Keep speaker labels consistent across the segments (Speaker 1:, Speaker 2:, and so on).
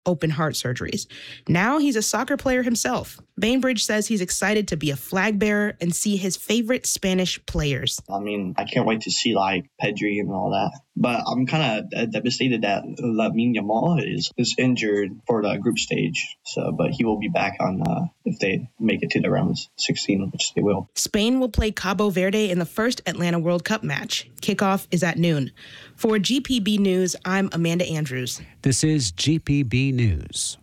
Speaker 1: open heart surgeries. Now he's a soccer player himself. Bainbridge says he's excited to be a flag bearer and see his favorite Spanish players.
Speaker 2: I mean, I can't wait to see like Pedri and all that. But I'm kind of devastated that Lamine Yamal is injured for the group stage. But he will be back on if they make it to the round of 16, which they will.
Speaker 1: Spain will play Cabo Verde in the first Atlanta World Cup match. Kickoff is at noon. For GPB News, I'm Amanda Andrews.
Speaker 3: This is GPB News.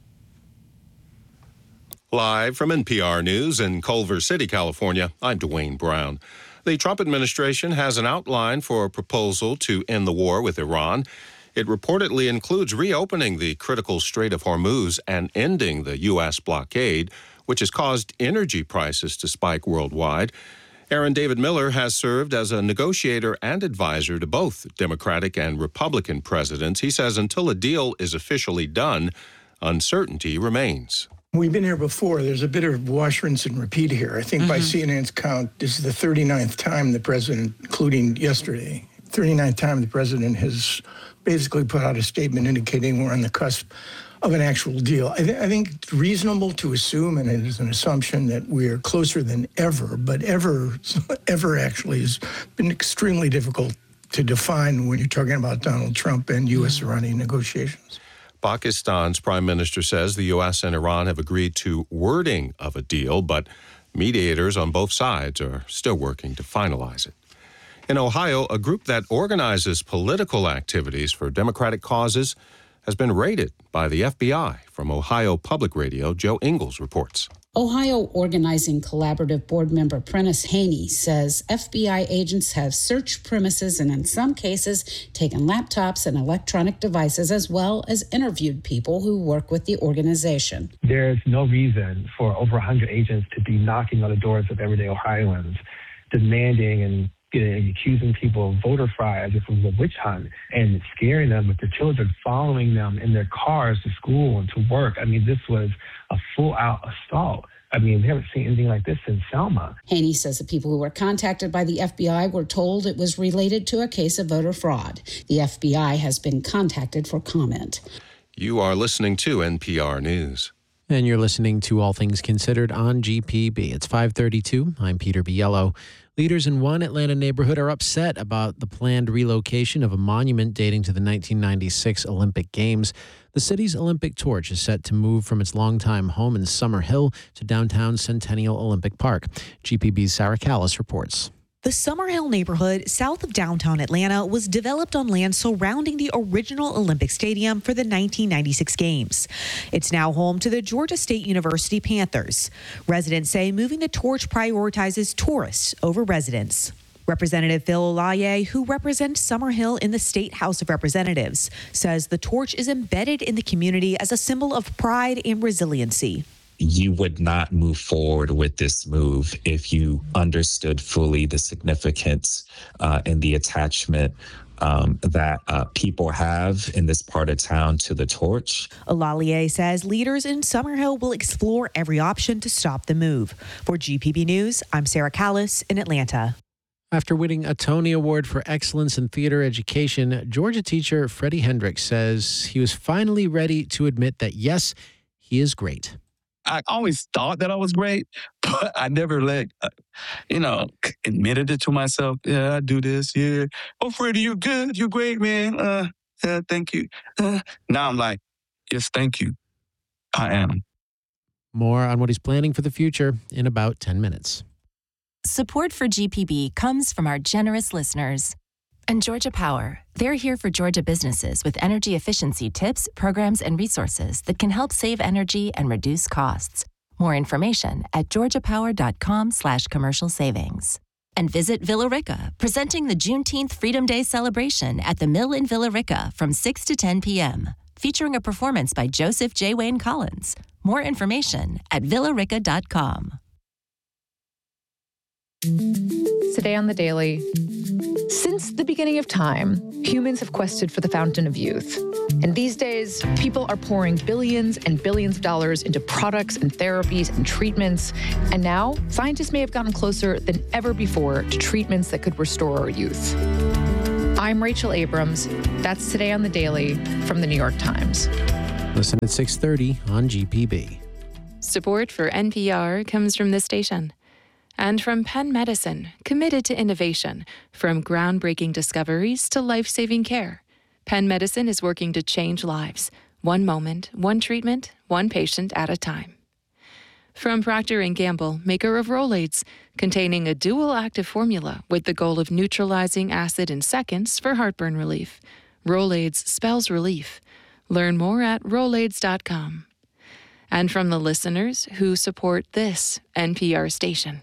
Speaker 4: Live from NPR News in Culver City, California, I'm Dwayne Brown. The Trump administration has an outline for a proposal to end the war with Iran. It reportedly includes reopening the critical Strait of Hormuz and ending the U.S. blockade, which has caused energy prices to spike worldwide. Aaron David Miller has served as a negotiator and advisor to both Democratic and Republican presidents. He says until a deal is officially done, uncertainty remains.
Speaker 5: We've been here before. There's a bit of wash, rinse, and repeat here. I think by CNN's count, this is the 39th time the president, including yesterday, 39th time the president has basically put out a statement indicating we're on the cusp of an actual deal. I think it's reasonable to assume, and it is an assumption, that we are closer than ever, but ever actually has been extremely difficult to define when you're talking about Donald Trump and U.S.-Iranian negotiations.
Speaker 4: Pakistan's prime minister says the U.S. and Iran have agreed to wording of a deal, but mediators on both sides are still working to finalize it. In Ohio, a group that organizes political activities for Democratic causes has been raided by the FBI. From Ohio Public Radio, Joe Ingles reports.
Speaker 6: Ohio Organizing Collaborative board member Prentice Haney says FBI agents have searched premises and in some cases taken laptops and electronic devices, as well as interviewed people who work with the organization.
Speaker 7: There's no reason for over 100 agents to be knocking on the doors of everyday Ohioans, demanding and accusing people of voter fraud as if it was a witch hunt, and scaring them with their children, following them in their cars to school and to work. I mean, this was a full-out assault. I mean, we haven't seen anything like this since Selma.
Speaker 6: Haney says the people who were contacted by the FBI were told it was related to a case of voter fraud. The FBI has been contacted for comment.
Speaker 4: You are listening to NPR News.
Speaker 3: And you're listening to All Things Considered on GPB. It's 5:32. I'm Peter Biello. Leaders in one Atlanta neighborhood are upset about the planned relocation of a monument dating to the 1996 Olympic Games. The city's Olympic torch is set to move from its longtime home in Summer Hill to downtown Centennial Olympic Park. GPB's Sarah Callis reports.
Speaker 8: The Summer Hill neighborhood south of downtown Atlanta was developed on land surrounding the original Olympic Stadium for the 1996 Games. It's now home to the Georgia State University Panthers. Residents say moving the torch prioritizes tourists over residents. Representative Phil Olaye, who represents Summer Hill in the State House of Representatives, says the torch is embedded in the community as a symbol of pride and resiliency.
Speaker 9: You would not move forward with this move if you understood fully the significance and the attachment that people have in this part of town to the torch.
Speaker 8: Olalier says leaders in Summer Hill will explore every option to stop the move. For GPB News, I'm Sarah Callis in Atlanta.
Speaker 3: After winning a Tony Award for Excellence in Theater Education, Georgia teacher Freddie Hendricks says he was finally ready to admit that, yes, he is great.
Speaker 10: I always thought that I was great, but I never admitted it to myself. Yeah, I do this. Yeah. Oh, Freddie, you're good. You're great, man. Thank you. Now I'm like, yes, thank you. I am.
Speaker 3: More on what he's planning for the future in about 10 minutes.
Speaker 11: Support for GPB comes from our generous listeners. And Georgia Power. They're here for Georgia businesses with energy efficiency tips, programs, and resources that can help save energy and reduce costs. More information at georgiapower.com/commercial savings. And visit Villa Rica, presenting the Juneteenth Freedom Day celebration at the Mill in Villa Rica from 6 to 10 p.m., featuring a performance by Joseph J. Wayne Collins. More information at villarica.com.
Speaker 12: Today on The Daily. Since the beginning of time, humans have quested for the fountain of youth. And these days, people are pouring billions and billions of dollars into products and therapies and treatments. And now, scientists may have gotten closer than ever before to treatments that could restore our youth. I'm Rachel Abrams. That's Today on The Daily from The New York Times.
Speaker 3: Listen at 6:30 on GPB.
Speaker 13: Support for NPR comes from this station and from Penn Medicine, committed to innovation, from groundbreaking discoveries to life-saving care. Penn Medicine is working to change lives, one moment, one treatment, one patient at a time. From Procter & Gamble, maker of Rolaids, containing a dual-active formula with the goal of neutralizing acid in seconds for heartburn relief. Rolaids spells relief. Learn more at Rolaids.com. And from the listeners who support this NPR station.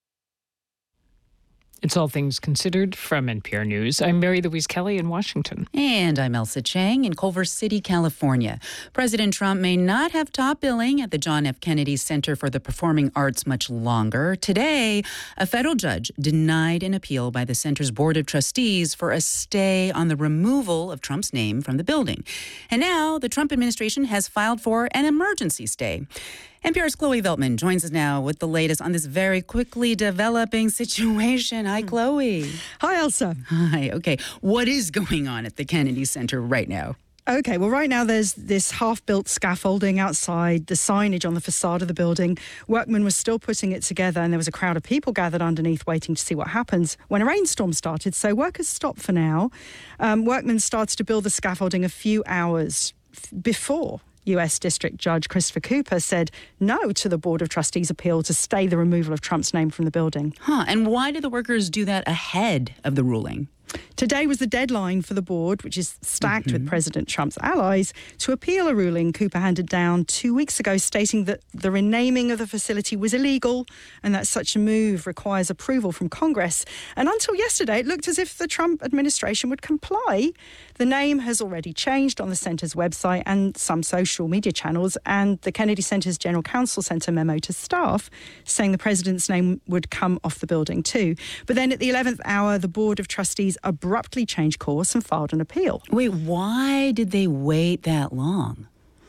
Speaker 14: It's All Things Considered from NPR News. I'm Mary Louise Kelly in Washington.
Speaker 15: And I'm Elsa Chang in Culver City, California. President Trump may not have top billing at the John F. Kennedy Center for the Performing Arts much longer. Today, a federal judge denied an appeal by the center's Board of Trustees for a stay on the removal of Trump's name from the building. And now the Trump administration has filed for an emergency stay. NPR's Chloe Veltman joins us now with the latest on this very quickly developing situation. Hi, Chloe.
Speaker 16: Hi, Elsa.
Speaker 15: Hi. Okay. What is going on at the Kennedy Center right now?
Speaker 16: Okay, well, right now there's this half-built scaffolding outside, the signage on the facade of the building. Workmen was still putting it together, and there was a crowd of people gathered underneath waiting to see what happens when a rainstorm started. So workers stopped for now. Workmen started to build the scaffolding a few hours before U.S. District Judge Christopher Cooper said no to the Board of Trustees' appeal to stay the removal of Trump's name from the building.
Speaker 15: And why did the workers do that ahead of the ruling?
Speaker 16: Today was the deadline for the board, which is stacked with President Trump's allies, to appeal a ruling Cooper handed down 2 weeks ago, stating that the renaming of the facility was illegal and that such a move requires approval from Congress. And until yesterday, it looked as if the Trump administration would comply. The name has already changed on the center's website and some social media channels, and the Kennedy Center's general counsel sent a memo to staff saying the president's name would come off the building too. But then at the 11th hour, the Board of Trustees abruptly changed course and filed an appeal.
Speaker 15: Wait, why did they wait that long?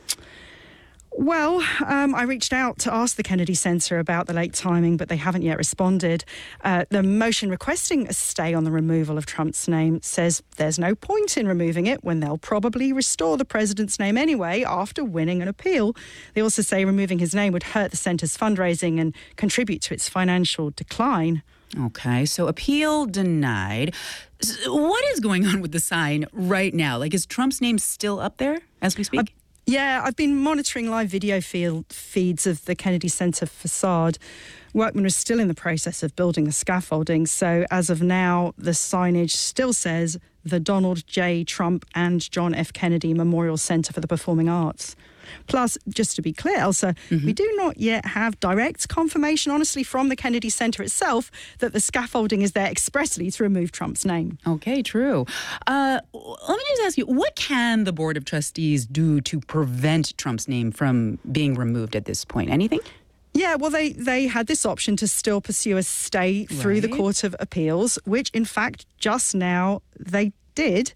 Speaker 16: Well, I reached out to ask the Kennedy Center about the late timing, but they haven't yet responded. The motion requesting a stay on the removal of Trump's name says there's no point in removing it when they'll probably restore the president's name anyway after winning an appeal. They also say removing his name would hurt the center's fundraising and contribute to its financial decline.
Speaker 15: Okay, so appeal denied. What is going on with the sign right now? Like, is Trump's name still up there as we speak?
Speaker 16: Yeah, I've been monitoring live video feeds of the Kennedy Center facade. Workmen are still in the process of building the scaffolding. So as of now, the signage still says the Donald J. Trump and John F. Kennedy Memorial Center for the Performing Arts. Plus, just to be clear, Elsa, we do not yet have direct confirmation, honestly, from the Kennedy Center itself that the scaffolding is there expressly to remove Trump's name.
Speaker 15: Okay, true. Let me just ask you, what can the Board of Trustees do to prevent Trump's name from being removed at this point? Anything?
Speaker 16: Yeah, well, they had this option to still pursue a stay through the Court of Appeals, which, in fact, just now they did.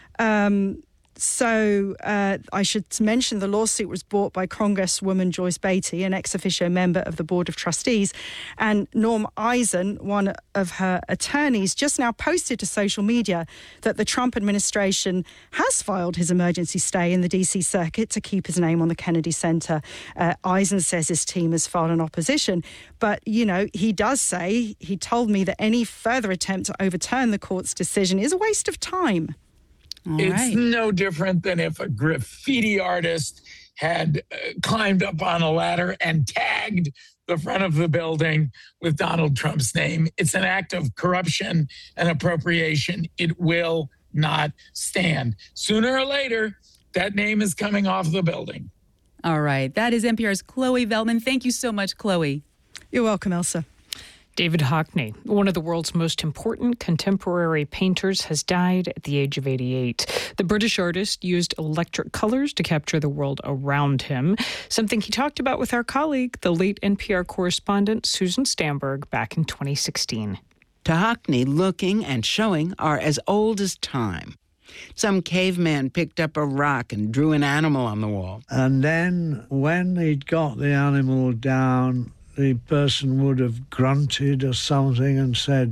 Speaker 16: So I should mention the lawsuit was brought by Congresswoman Joyce Beatty, an ex officio member of the Board of Trustees, and Norm Eisen, one of her attorneys, just now posted to social media that the Trump administration has filed his emergency stay in the D.C. Circuit to keep his name on the Kennedy Center. Eisen says his team has filed an opposition, but, you know, he does say, he told me that any further attempt to overturn the court's decision is a waste of time.
Speaker 17: It's no different than if a graffiti artist had climbed up on a ladder and tagged the front of the building with Donald Trump's name. It's an act of corruption and appropriation. It will not stand. Sooner or later, that name is coming off the building.
Speaker 15: All right. That is NPR's Chloe Veltman. Thank you so much, Chloe.
Speaker 16: You're welcome, Elsa.
Speaker 14: David Hockney, one of the world's most important contemporary painters, has died at the age of 88. The British artist used electric colors to capture the world around him, something he talked about with our colleague, the late NPR correspondent Susan Stamberg, back in 2016.
Speaker 18: To Hockney, looking and showing are as old as time. Some caveman picked up a rock and drew an animal on the wall.
Speaker 19: And then when he'd got the animal down, the person would have grunted or something and said,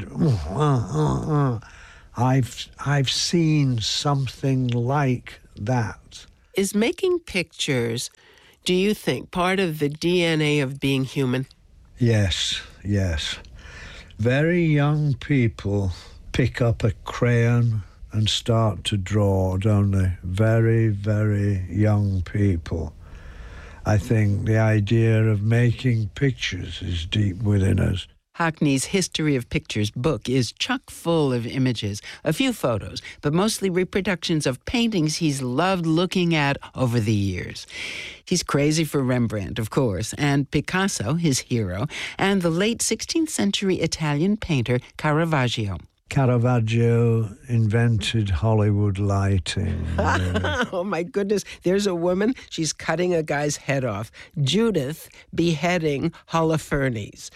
Speaker 19: I've seen something like that.
Speaker 18: Is making pictures, do you think, part of the DNA of being human?
Speaker 19: Yes. Very young people pick up a crayon and start to draw, don't they? Very, very young people. I think the idea of making pictures is deep within us.
Speaker 18: Hockney's History of Pictures book is chock full of images, a few photos, but mostly reproductions of paintings he's loved looking at over the years. He's crazy for Rembrandt, of course, and Picasso, his hero, and the late 16th century Italian painter Caravaggio.
Speaker 19: Caravaggio invented Hollywood lighting. Really.
Speaker 18: Oh, my goodness. There's a woman. She's cutting a guy's head off. Judith beheading Holofernes,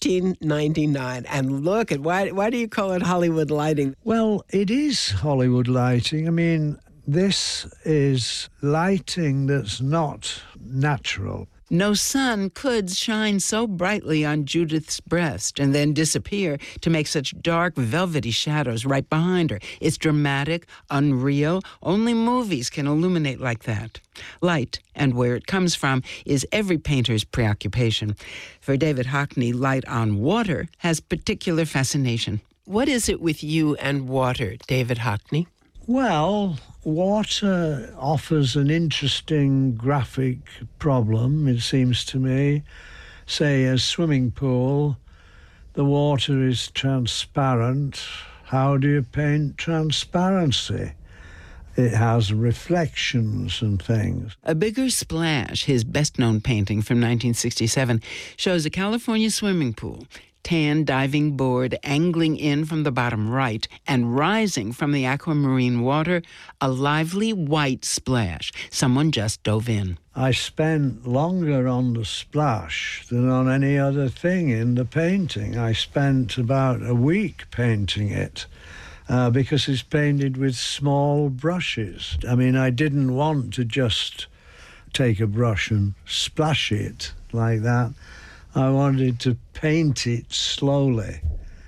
Speaker 18: 1599. And look at why do you call it Hollywood lighting?
Speaker 19: Well, it is Hollywood lighting. I mean, this is lighting that's not natural.
Speaker 18: No sun could shine so brightly on Judith's breast and then disappear to make such dark, velvety shadows right behind her. It's dramatic, unreal. Only movies can illuminate like that. Light, and where it comes from, is every painter's preoccupation. For David Hockney, light on water has particular fascination. What is it with you and water, David Hockney?
Speaker 19: Well, water offers an interesting graphic problem, it seems to me. Say, a swimming pool, the water is transparent. How do you paint transparency? It has reflections and things.
Speaker 18: A Bigger Splash, his best-known painting from 1967, shows a California swimming pool. Tan diving board angling in from the bottom right and rising from the aquamarine water, a lively white splash. Someone just dove in.
Speaker 19: I spent longer on the splash than on any other thing in the painting. I spent about a week painting it because it's painted with small brushes. I mean, I didn't want to just take a brush and splash it like that. I wanted to paint it slowly,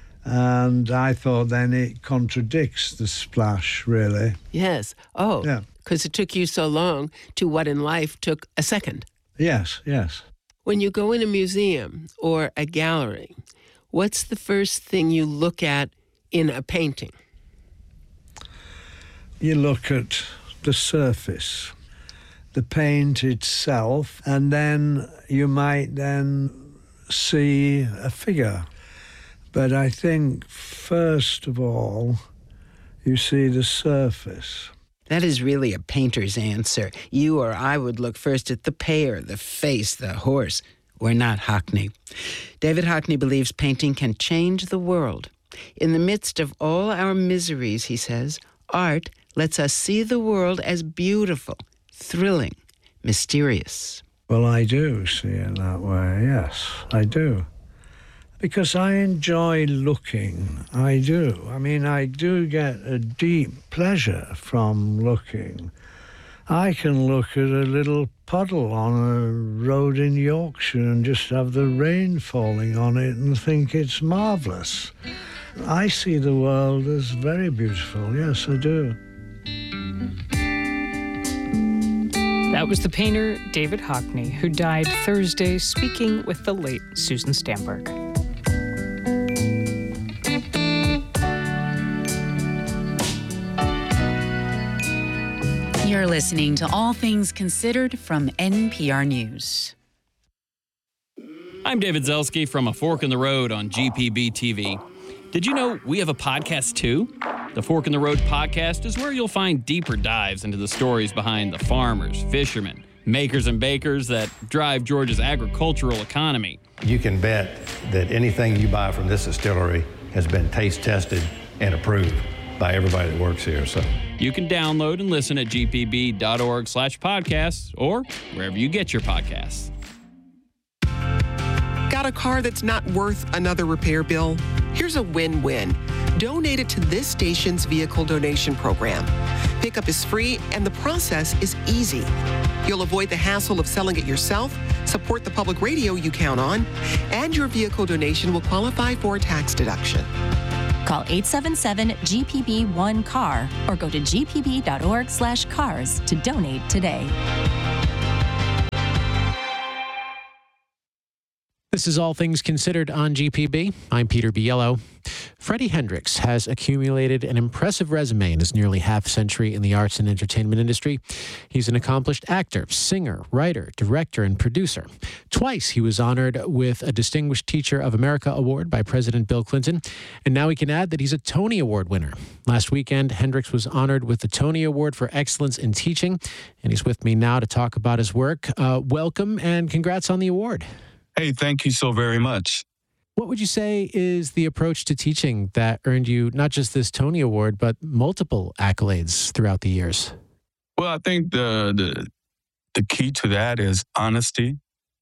Speaker 19: and I thought then it contradicts the splash, really.
Speaker 18: Yes. Oh, yeah. Because it took you so long to what in life took a second.
Speaker 19: Yes.
Speaker 18: When you go in a museum or a gallery, what's the first thing you look at in a painting?
Speaker 19: You look at the surface, the paint itself, and then you might then see a figure. But I think, first of all, you see the surface.
Speaker 18: That is really a painter's answer. You or I would look first at the pear, the face, the horse. We're not Hockney. David Hockney believes painting can change the world. In the midst of all our miseries, he says, art lets us see the world as beautiful, thrilling, mysterious.
Speaker 19: Well, I do see it that way, yes, I do. Because I enjoy looking, I do. I mean, I do get a deep pleasure from looking. I can look at a little puddle on a road in Yorkshire and just have the rain falling on it and think it's marvellous. I see the world as very beautiful, yes, I do.
Speaker 14: That was the painter David Hockney, who died Thursday speaking with the late Susan Stamberg.
Speaker 15: You're listening to All Things Considered from NPR News.
Speaker 20: I'm David Zelski from A Fork in the Road on GPB TV. Did you know we have a podcast too? The Fork in the Road podcast is where you'll find deeper dives into the stories behind the farmers, fishermen, makers and bakers that drive Georgia's agricultural economy.
Speaker 21: You can bet that anything you buy from this distillery has been taste tested and approved by everybody that works here. So
Speaker 20: you can download and listen at gpb.org/podcasts or wherever you get your podcasts.
Speaker 22: Got a car that's not worth another repair bill? Here's a win-win. Donate it to this station's vehicle donation program. Pickup is free and the process is easy. You'll avoid the hassle of selling it yourself, support the public radio you count on, and your vehicle donation will qualify for a tax deduction.
Speaker 11: Call 877-GPB-1-CAR or go to gpb.org/cars to donate today.
Speaker 3: This is All Things Considered on GPB. I'm Peter Biello. Freddie Hendrix has accumulated an impressive resume in his nearly half-century in the arts and entertainment industry. He's an accomplished actor, singer, writer, director, and producer. Twice he was honored with a Distinguished Teacher of America Award by President Bill Clinton. And now we can add that he's a Tony Award winner. Last weekend, Hendrix was honored with the Tony Award for Excellence in Teaching. And he's with me now to talk about his work. Welcome and congrats on the award.
Speaker 10: Hey, thank you so very much.
Speaker 3: What would you say is the approach to teaching that earned you not just this Tony Award, but multiple accolades throughout the years?
Speaker 10: Well, I think the key to that is honesty,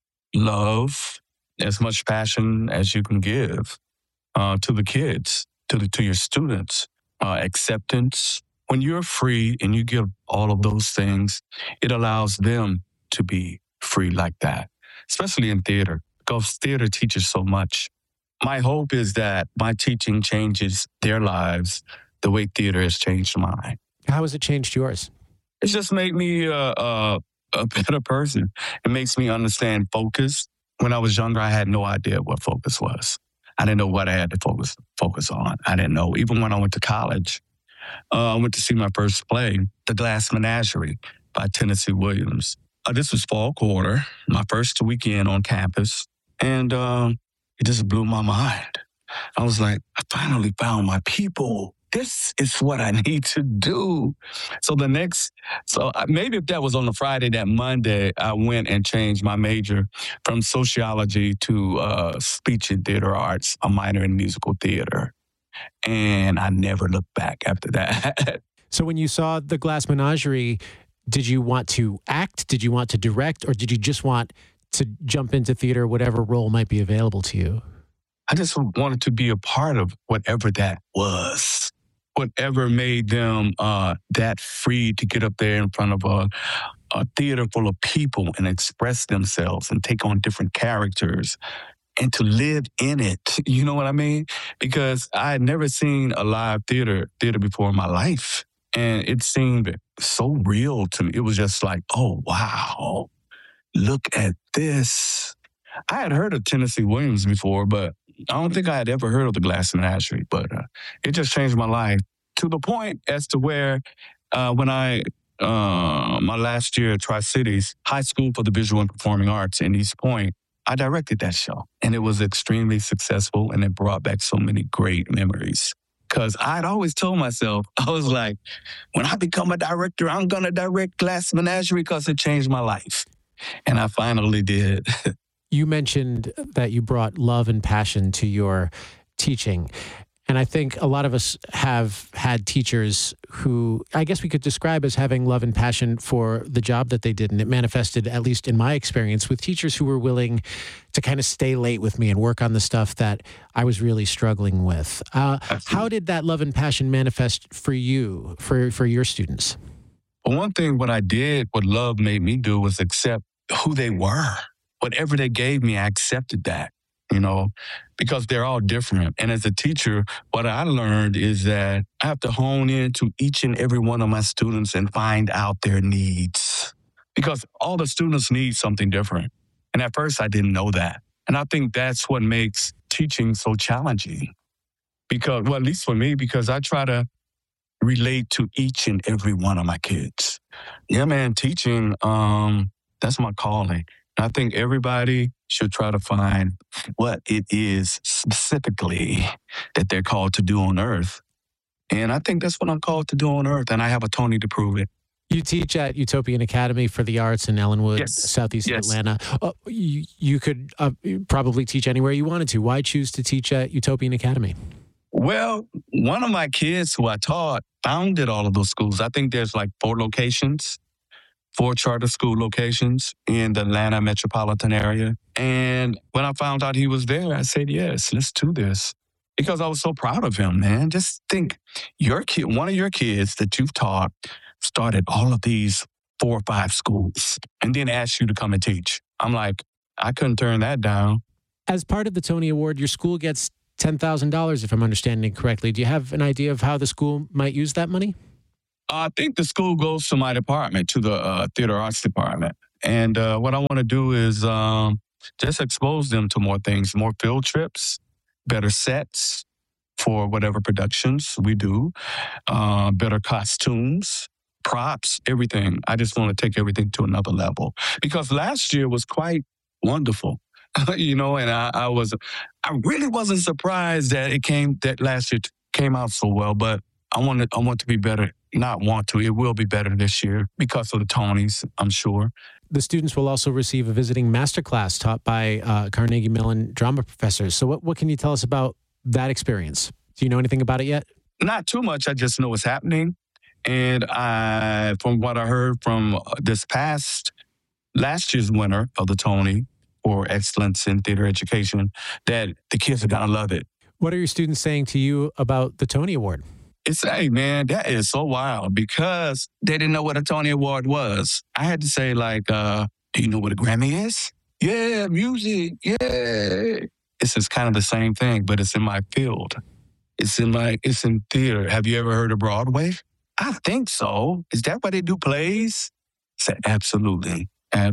Speaker 10: love, as much passion as you can give to the kids, to your students, acceptance. When you're free and you give all of those things, it allows them to be free like that, especially in theater, because theater teaches so much. My hope is that my teaching changes their lives the way theater has changed mine.
Speaker 3: How has it changed yours?
Speaker 10: It's just made me a better person. It makes me understand focus. When I was younger, I had no idea what focus was. I didn't know what I had to focus on. I didn't know. Even when I went to college, I went to see my first play, The Glass Menagerie by Tennessee Williams. This was fall quarter, my first weekend on campus, and it just blew my mind. I was like, I finally found my people. This is what I need to do. So maybe if that was on the Friday, that Monday, I went and changed my major from sociology to speech and theater arts, a minor in musical theater. And I never looked back after that.
Speaker 3: So when you saw The Glass Menagerie, did you want to act? Did you want to direct? Or did you just want to jump into theater, whatever role might be available to you?
Speaker 10: I just wanted to be a part of whatever that was. Whatever made them that free to get up there in front of a theater full of people and express themselves and take on different characters and to live in it. You know what I mean? Because I had never seen a live theater before in my life. And it seemed so real to me. It was just like, oh, wow, look at this. I had heard of Tennessee Williams before, but I don't think I had ever heard of The Glass Menagerie. But it just changed my life to the point as to where when my last year at Tri-Cities, High School for the Visual and Performing Arts in East Point, I directed that show. And it was extremely successful, and it brought back so many great memories. Because I'd always told myself, I was like, when I become a director, I'm going to direct Glass Menagerie because it changed my life. And I finally did.
Speaker 3: You mentioned that you brought love and passion to your teaching. And I think a lot of us have had teachers who I guess we could describe as having love and passion for the job that they did. And it manifested, at least in my experience, with teachers who were willing to kind of stay late with me and work on the stuff that I was really struggling with. How did that love and passion manifest for you, for your students?
Speaker 10: Well, one thing what love made me do was accept who they were. Whatever they gave me, I accepted that. You know, because they're all different. And as a teacher, what I learned is that I have to hone into each and every one of my students and find out their needs. Because all the students need something different. And at first, I didn't know that. And I think that's what makes teaching so challenging. Because, well, at least for me, because I try to relate to each and every one of my kids. Yeah, man, teaching, that's my calling. I think everybody should try to find what it is specifically that they're called to do on earth. And I think that's what I'm called to do on earth, and I have a Tony to prove it.
Speaker 3: You teach at Utopian Academy for the Arts in Ellenwood, Southeast Atlanta. You could probably teach anywhere you wanted to. Why choose to teach at Utopian Academy?
Speaker 10: Well, one of my kids who I taught founded all of those schools. I think there's like 4 charter school locations in the Atlanta metropolitan area. And when I found out he was there, I said, yes, let's do this. Because I was so proud of him, man. Just think, one of your kids that you've taught started all of these 4 or 5 schools and then asked you to come and teach. I'm like, I couldn't turn that down.
Speaker 3: As part of the Tony Award, your school gets $10,000, if I'm understanding correctly. Do you have an idea of how the school might use that money?
Speaker 10: I think the school goes to my department, to the theater arts department. And what I want to do is just expose them to more things, more field trips, better sets for whatever productions we do, better costumes, props, everything. I just want to take everything to another level. Because last year was quite wonderful, and I really wasn't surprised that last year came out so well, but I want to be better. It will be better this year because of the Tonys, I'm sure.
Speaker 3: The students will also receive a visiting masterclass taught by Carnegie Mellon drama professors. So what can you tell us about that experience? Do you know anything about it yet?
Speaker 10: Not too much. I just know it's happening. And from what I heard from last year's winner of the Tony for excellence in theater education, that the kids are going to love it.
Speaker 3: What are your students saying to you about the Tony Award?
Speaker 10: Hey, man, that is so wild because they didn't know what a Tony Award was. I had to say, do you know what a Grammy is? Yeah, music, yeah. It's just kind of the same thing, but it's in my field. It's in theater. Have you ever heard of Broadway? I think so. Is that why they do plays? I said, absolutely.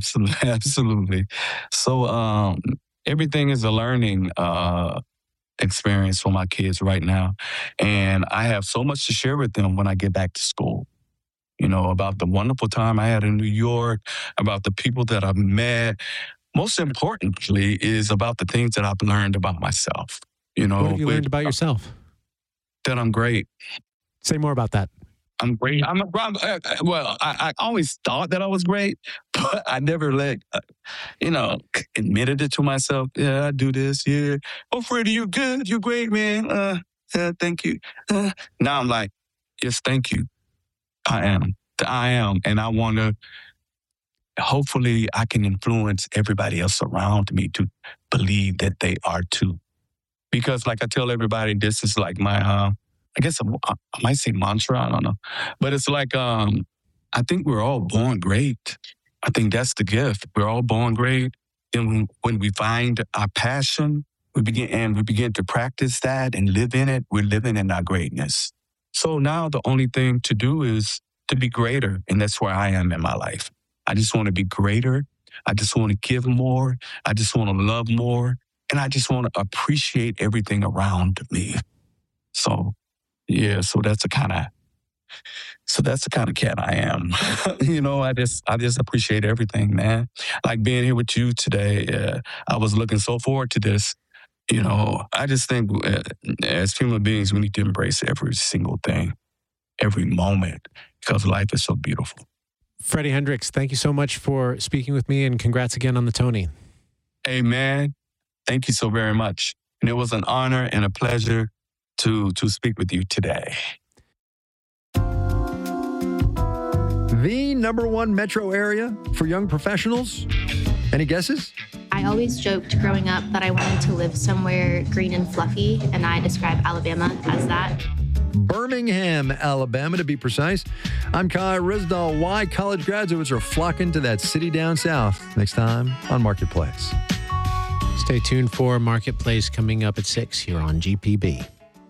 Speaker 10: So everything is a learning experience for my kids right now. And I have so much to share with them when I get back to school. About the wonderful time I had in New York, about the people that I've met. Most importantly is about the things that I've learned about myself.
Speaker 3: What have you learned about yourself?
Speaker 10: That I'm great.
Speaker 3: Say more about that.
Speaker 10: I'm great. I always thought that I was great, but I never admitted it to myself. Yeah, I do this. Yeah. Oh, Freddie, you good? You great, man. Thank you. Now I'm like, yes, thank you. I am. And I want to, hopefully I can influence everybody else around me to believe that they are too. Because like I tell everybody, this is like my, I guess I might say mantra, I don't know. But it's like, I think we're all born great. I think that's the gift. We're all born great. And when we find our passion, we begin to practice that and live in it, we're living in our greatness. So now the only thing to do is to be greater. And that's where I am in my life. I just want to be greater. I just want to give more. I just want to love more. And I just want to appreciate everything around me. So, yeah, so that's the kind of cat I am. I just appreciate everything, man. Like being here with you today. I was looking so forward to this. I just think as human beings, we need to embrace every single thing, every moment, because life is so beautiful.
Speaker 3: Freddie Hendrix, thank you so much for speaking with me, and congrats again on the Tony.
Speaker 10: Hey, man, thank you so very much. And it was an honor and a pleasure to speak with you today.
Speaker 1: The #1 metro area for young professionals? Any guesses?
Speaker 2: I always joked growing up that I wanted to live somewhere green and fluffy, and I describe Alabama as that.
Speaker 1: Birmingham, Alabama, to be precise. I'm Kai Rizdal. Why college graduates are flocking to that city down south. Next time on Marketplace.
Speaker 3: Stay tuned for Marketplace coming up at 6 here on GPB.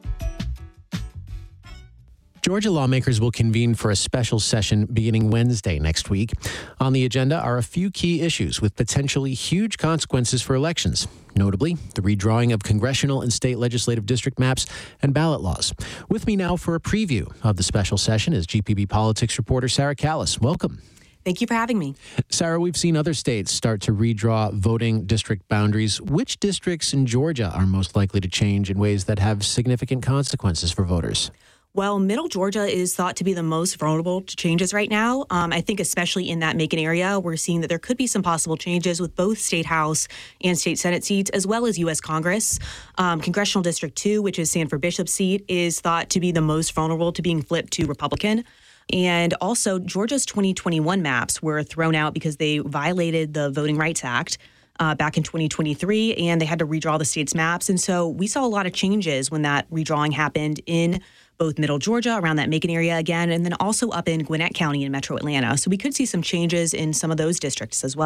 Speaker 3: Georgia lawmakers will convene for a special session beginning Wednesday next week. On the agenda are a few key issues with potentially huge consequences for elections, notably the redrawing of congressional and state legislative district maps and ballot laws. With me now for a preview of the special session is GPB politics reporter Sarah Callis. Welcome.
Speaker 23: Thank you for having me.
Speaker 3: Sarah, we've seen other states start to redraw voting district boundaries. Which districts in Georgia are most likely to change in ways that have significant consequences for voters?
Speaker 23: Well, Middle Georgia is thought to be the most vulnerable to changes right now. I think especially in that Macon area, we're seeing that there could be some possible changes with both state House and state Senate seats, as well as U.S. Congress. Congressional District 2, which is Sanford Bishop's seat, is thought to be the most vulnerable to being flipped to Republican. And also, Georgia's 2021 maps were thrown out because they violated the Voting Rights Act back in 2023, and they had to redraw the state's maps. And so we saw a lot of changes when that redrawing happened in both Middle Georgia, around that Macon area again, and then also up in Gwinnett County in Metro Atlanta. So we could see some changes in some of those districts as well.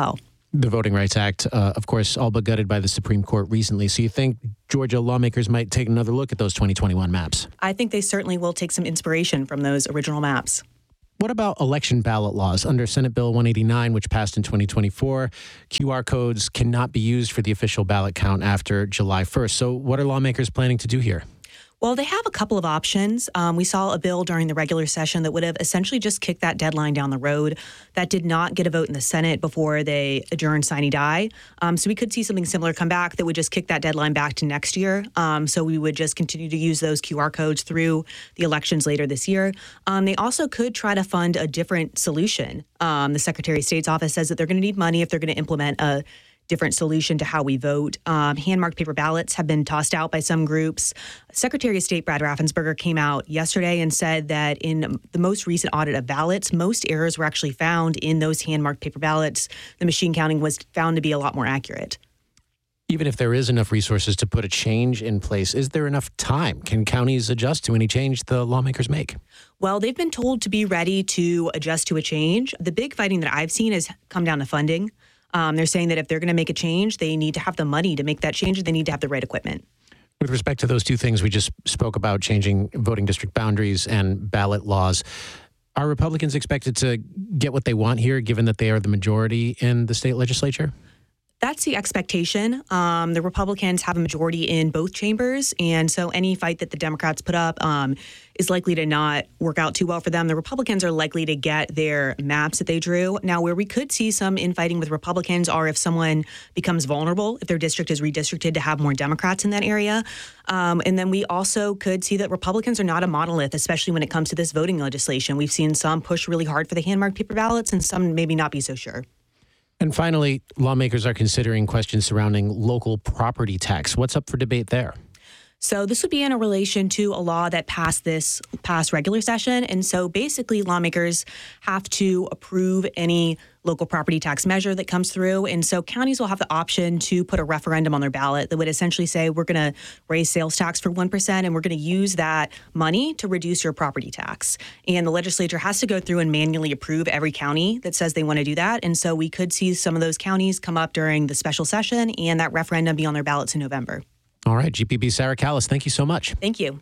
Speaker 3: The Voting Rights Act, of course, all but gutted by the Supreme Court recently. So you think Georgia lawmakers might take another look at those 2021 maps?
Speaker 23: I think they certainly will take some inspiration from those original maps.
Speaker 3: What about election ballot laws? Under Senate Bill 189, which passed in 2024, QR codes cannot be used for the official ballot count after July 1st. So what are lawmakers planning to do here?
Speaker 23: Well, they have a couple of options. We saw a bill during the regular session that would have essentially just kicked that deadline down the road. That did not get a vote in the Senate before they adjourned sine die. So we could see something similar come back that would just kick that deadline back to next year. So we would just continue to use those QR codes through the elections later this year. They also could try to fund a different solution. The Secretary of State's office says that they're going to need money if they're going to implement a different solution to how we vote. Hand-marked paper ballots have been tossed out by some groups. Secretary of State Brad Raffensperger came out yesterday and said that in the most recent audit of ballots, most errors were actually found in those hand-marked paper ballots. The machine counting was found to be a lot more accurate.
Speaker 3: Even if there is enough resources to put a change in place, is there enough time? Can counties adjust to any change the lawmakers make?
Speaker 23: Well, they've been told to be ready to adjust to a change. The big fighting that I've seen has come down to funding. They're saying that if they're going to make a change, they need to have the money to make that change, and they need to have the right equipment.
Speaker 3: With respect to those two things we just spoke about, changing voting district boundaries and ballot laws, are Republicans expected to get what they want here, given that they are the majority in the state legislature?
Speaker 23: That's the expectation. The Republicans have a majority in both chambers, and so any fight that the Democrats put up is likely to not work out too well for them. The Republicans are likely to get their maps that they drew. Now, where we could see some infighting with Republicans are if someone becomes vulnerable, if their district is redistricted to have more Democrats in that area. And then we also could see that Republicans are not a monolith, especially when it comes to this voting legislation. We've seen some push really hard for the hand-marked paper ballots and some maybe not be so sure.
Speaker 3: And finally, lawmakers are considering questions surrounding local property tax. What's up for debate there?
Speaker 23: So this would be in relation to a law that passed this past regular session. And so basically lawmakers have to approve any local property tax measure that comes through. And so counties will have the option to put a referendum on their ballot that would essentially say, we're going to raise sales tax for 1% and we're going to use that money to reduce your property tax. And the legislature has to go through and manually approve every county that says they want to do that. And so we could see some of those counties come up during the special session and that referendum be on their ballots in November.
Speaker 3: All right, GPB Sarah Callis, thank you so much.
Speaker 23: Thank you.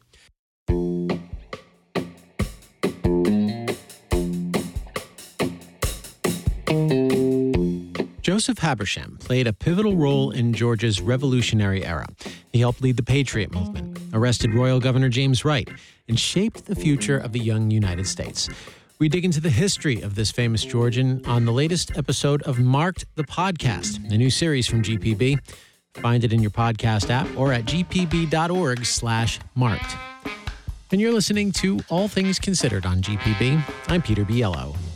Speaker 3: Joseph Habersham played a pivotal role in Georgia's revolutionary era. He helped lead the Patriot Movement, arrested Royal Governor James Wright, and shaped the future of the young United States. We dig into the history of this famous Georgian on the latest episode of Marked, the podcast, a new series from GPB. Find it in your podcast app or at gpb.org/marked. And you're listening to All Things Considered on GPB. I'm Peter Biello.